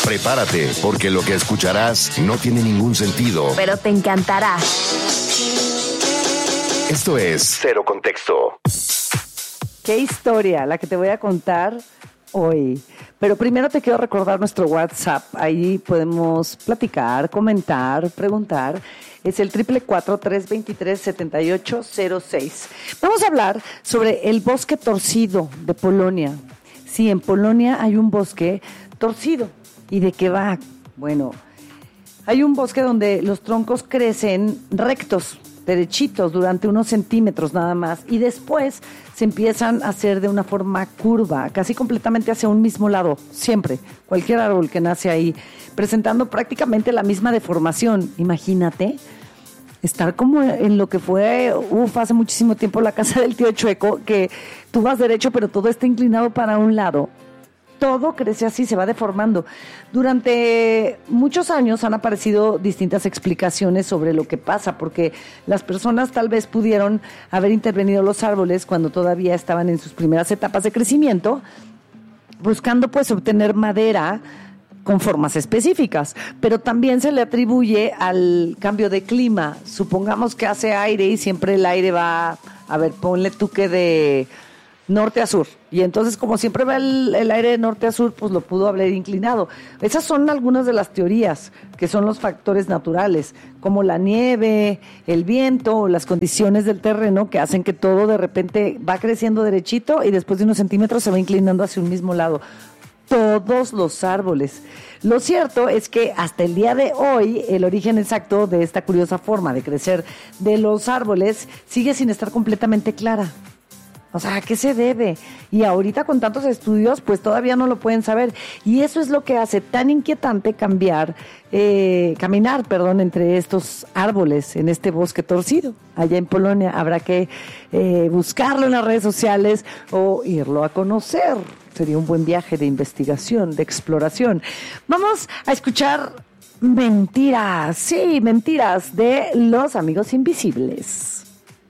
Prepárate, porque lo que escucharás no tiene ningún sentido. Pero te encantará. Esto es Cero Contexto. Qué historia la que te voy a contar hoy. Pero primero te quiero recordar nuestro WhatsApp. Ahí podemos platicar, comentar, preguntar. Es el 444-323-7806. Vamos a hablar sobre el bosque torcido de Polonia. Sí, en Polonia hay un bosque torcido. ¿Y de qué va? Bueno, hay un bosque donde los troncos crecen rectos, derechitos, durante unos centímetros nada más, y después se empiezan a hacer de una forma curva, casi completamente hacia un mismo lado, siempre, cualquier árbol que nace ahí, presentando prácticamente la misma deformación. Imagínate estar como en lo que fue, hace muchísimo tiempo la casa del tío Chueco, que tú vas derecho pero todo está inclinado para un lado. Todo crece así, se va deformando. Durante muchos años han aparecido distintas explicaciones sobre lo que pasa, porque las personas tal vez pudieron haber intervenido los árboles cuando todavía estaban en sus primeras etapas de crecimiento, buscando pues obtener madera con formas específicas, pero también se le atribuye al cambio de clima. Supongamos que hace aire y siempre el aire va, a ver, ponle tú que de norte a sur, y entonces como siempre va el aire de norte a sur, pues lo pudo haber inclinado. Esas son algunas de las teorías, que son los factores naturales, como la nieve, el viento, las condiciones del terreno, que hacen que todo de repente va creciendo derechito y después de unos centímetros se va inclinando hacia un mismo lado. Todos los árboles. Lo cierto es que hasta el día de hoy el origen exacto de esta curiosa forma de crecer de los árboles sigue sin estar completamente clara. O sea, ¿a qué se debe? Y ahorita con tantos estudios, pues todavía no lo pueden saber. Y eso es lo que hace tan inquietante caminar, entre estos árboles en este bosque torcido. Allá en Polonia habrá que buscarlo en las redes sociales o irlo a conocer. Sería un buen viaje de investigación, de exploración. Vamos a escuchar mentiras, sí, mentiras de los amigos invisibles.